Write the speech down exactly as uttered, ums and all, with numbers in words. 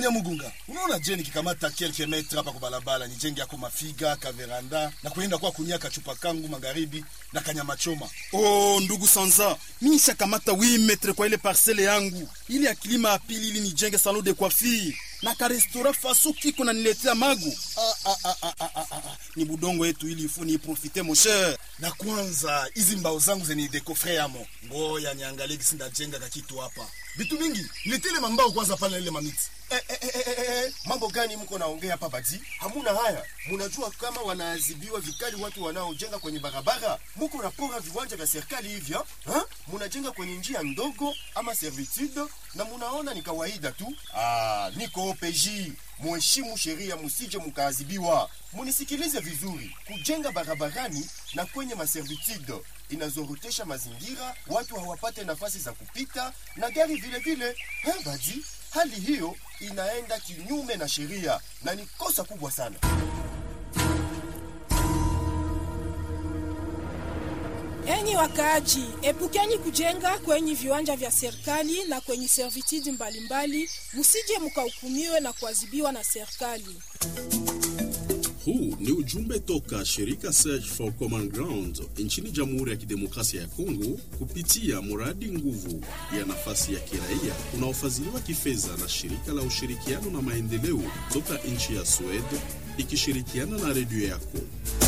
Munyamugunga, unaona je nikikamata quelques metres hapa kwa barabara nijenge yako mafiga, kaveranda na kuenda kwa kunia kachupa kangu magharibi na kanyama choma. Oh, ndugu Sanza, mimi nishakamata huit metres kwa ile parcelle yangu. Ili akilima ya pili ili nijenge salon de coiffure na ka restaurant faso kiko na niletea magu. Ah ah ah ah ah, ah, ah. Ni budongo yetu ili ifuni profiter mon cher. Na kwanza hizi mbao zangu zeni dekofre yamo. Ngoya niangalie kisi ndajenga ka kitu hapa. Vitu mingi, niletele mambao kwanza pale ile mamiti. Eh, eh, eh, eh, eh, mambo gani mko naongea hapa Badi? Hamuna haya. Mnajua kama wanaadhibiwa vikali watu wanaojenga kwenye barabara. Mko napora viwanja vya serikali hivyo, ha? Mnajenga kwenye njia ndogo ama servitude na mnaona ni kawaida tu. Ah, niko O P J. Muheshimu sheria, msije mkaadhibiwa. Munisikilize vizuri. Kujenga barabarani na kwenye maservitude inazorotesha mazingira, watu hawapate nafasi za kupita na gari vile vile. Eh, Badi, hali hiyo inaenda kinyume na sheria na ni kosa kubwa sana. Enyi wakaaji, epukeni kujenga kwenye viwanja vya serikali na kwenye servitude mbalimbali, msije mkahukumiwe na kuadhibiwa na serikali. Huu ni ujumbe toka shirika Search for Common Ground nchini Jamhuri ya Kidemokrasia ya Kongo kupitia muradi nguvu ya nafasi ya kiraia unaofadhiliwa kifedha na shirika la ushirikiano na maendeleo toka nchi ya Sweden ikishirikiana na redio yako.